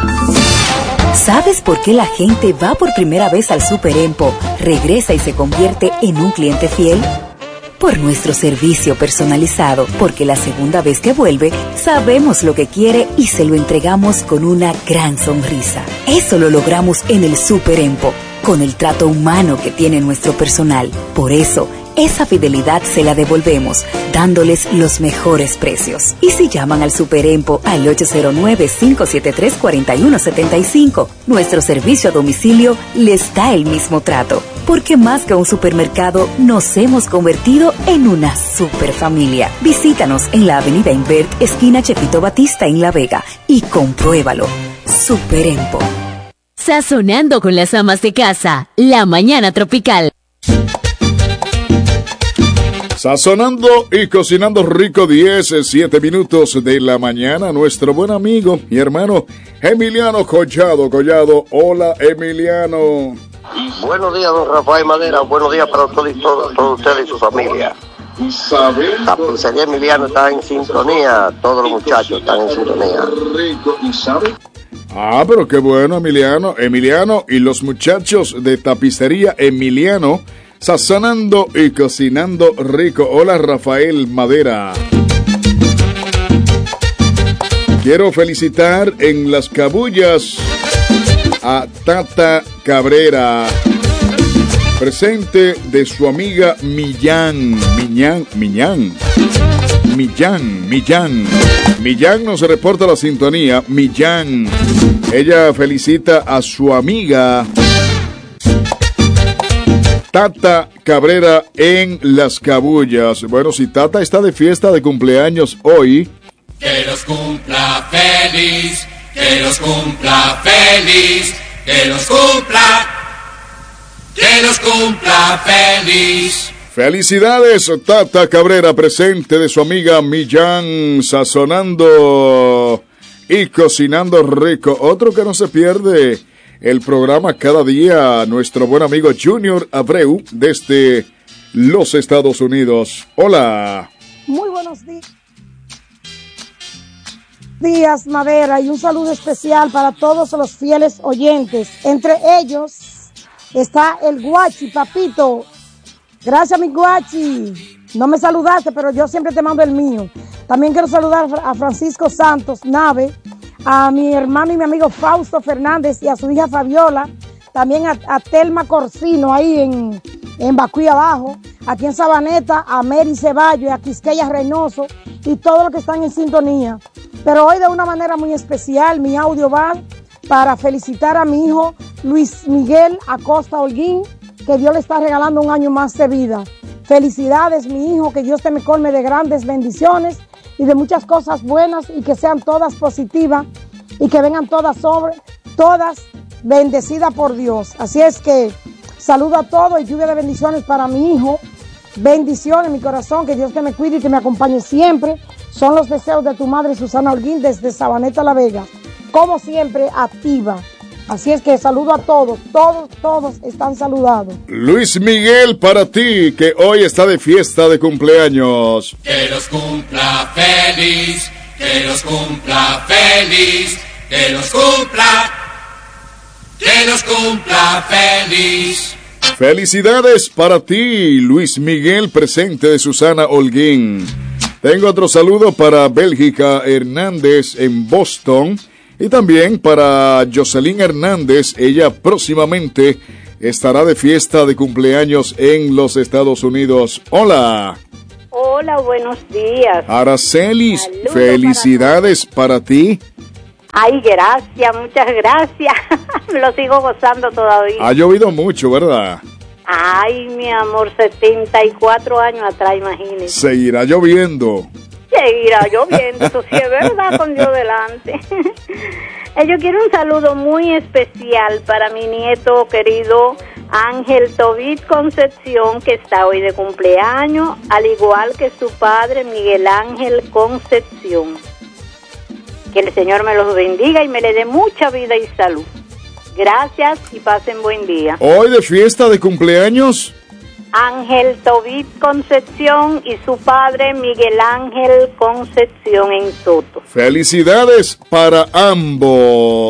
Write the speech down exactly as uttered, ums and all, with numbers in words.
¿Sabes por qué la gente va por primera vez al Super Empo, regresa y se convierte en un cliente fiel? Por nuestro servicio personalizado, porque la segunda vez que vuelve, sabemos lo que quiere y se lo entregamos con una gran sonrisa. Eso lo logramos en el Super Empo, con el trato humano que tiene nuestro personal. Por eso, esa fidelidad se la devolvemos, dándoles los mejores precios. Y si llaman al Super Empo al ocho cero nueve, cinco siete tres, cuatro uno siete cinco, nuestro servicio a domicilio les da el mismo trato. Porque más que un supermercado, nos hemos convertido en una superfamilia. Visítanos en la avenida Invert, esquina Chepito Batista en La Vega, y compruébalo. Super Empo. Sazonando con las amas de casa, la mañana tropical. Sazonando y cocinando rico, diez, siete minutos de la mañana. Nuestro buen amigo y hermano Emiliano Collado. Collado, hola Emiliano. Buenos días, don Rafael Madera. Buenos días para todos, todos, todos ustedes y su familia. La pizzería Emiliano está en sintonía. Todos los muchachos están en sintonía. Ah, pero qué bueno, Emiliano. Emiliano y los muchachos de Tapicería Emiliano, sazonando y cocinando rico. Hola, Rafael Madera. Quiero felicitar en las cabullas a Tata Cabrera, presente de su amiga Millán. Millán, Millán. Millán, Millán. Millán nos reporta la sintonía. Millán. Ella felicita a su amiga Tata Cabrera en las cabullas. Bueno, si Tata está de fiesta de cumpleaños hoy, que los cumpla feliz, que los cumpla feliz, que los cumpla, que los cumpla feliz. Felicidades, Tata Cabrera, presente de su amiga Millán, sazonando y cocinando rico. Otro que no se pierde el programa cada día, nuestro buen amigo Junior Abreu, desde los Estados Unidos. Hola. Muy buenos días. días, Madera, y un saludo especial para todos los fieles oyentes. Entre ellos está el Guachi, papito. Gracias, mi Guachi. No me saludaste, pero yo siempre te mando el mío. También quiero saludar a Francisco Santos Nave, a mi hermano y mi amigo Fausto Fernández y a su hija Fabiola. También a, a Telma Corsino ahí en, en Bacuy Abajo. Aquí en Sabaneta, a Mary Ceballo y a Quisqueya Reynoso y todos los que están en sintonía. Pero hoy de una manera muy especial, mi audio va para felicitar a mi hijo Luis Miguel Acosta Holguín, que Dios le está regalando un año más de vida. Felicidades, mi hijo, que Dios te me colme de grandes bendiciones y de muchas cosas buenas y que sean todas positivas y que vengan todas sobre, todas bendecidas por Dios. Así es que saludo a todos y lluvia de bendiciones para mi hijo. Bendiciones en mi corazón, que Dios te me cuide y que me acompañe siempre. Son los deseos de tu madre Susana Holguín desde Sabaneta La Vega. Como siempre, activa. Así es que saludo a todos, todos, todos están saludados. Luis Miguel, para ti, que hoy está de fiesta de cumpleaños. Que los cumpla feliz, que los cumpla feliz, que los cumpla, que los cumpla feliz. Felicidades para ti, Luis Miguel, presente de Susana Holguín. Tengo otro saludo para Bélgica Hernández en Boston. Y también para Jocelyn Hernández, ella próximamente estará de fiesta de cumpleaños en los Estados Unidos. Hola. Hola, buenos días. Aracelis, Saludos felicidades para, para ti. Ay, gracias, muchas gracias. Lo sigo gozando todavía. Ha llovido mucho, ¿verdad? Ay, mi amor, setenta y cuatro años atrás, imagínese. Seguirá lloviendo. Seguirá lloviendo, eso sí es verdad, con Dios delante. Yo quiero un saludo muy especial para mi nieto querido Ángel Tobit Concepción, que está hoy de cumpleaños, al igual que su padre Miguel Ángel Concepción. Que el Señor me los bendiga y me le dé mucha vida y salud. Gracias y pasen buen día. Hoy de fiesta de cumpleaños Ángel Tobit Concepción y su padre Miguel Ángel Concepción en Soto. Felicidades para ambos.